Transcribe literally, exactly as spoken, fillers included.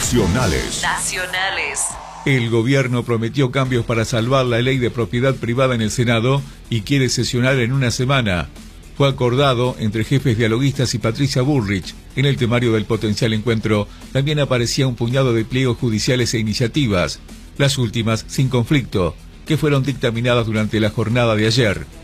Nacionales. Nacionales. El gobierno prometió cambios para salvar la ley de propiedad privada en el Senado y quiere sesionar en una semana. Fue acordado entre jefes dialoguistas y Patricia Bullrich. En el temario del potencial encuentro también aparecía un puñado de pliegos judiciales e iniciativas, las últimas sin conflicto, que fueron dictaminadas durante la jornada de ayer.